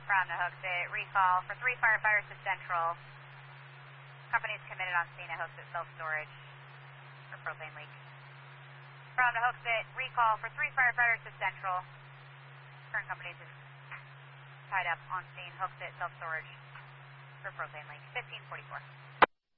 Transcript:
From the Hooksett, recall for 3 firefighters to Central. Company's committed on scene at Hooksett self-storage for propane leak. From the Hooksett, recall for 3 firefighters to Central. Current company's is tied up on scene, Hooksett self-storage for propane leak. 1544.